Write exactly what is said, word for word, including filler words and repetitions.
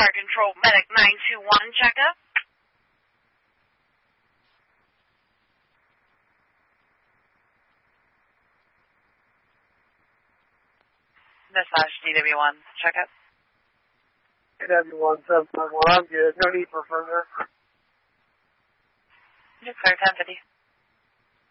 Fire Control Medic nine two one, checkup. Dispatch D W one, checkup. D W one seven five one, I'm good. No need for further. Just clear ten fifty.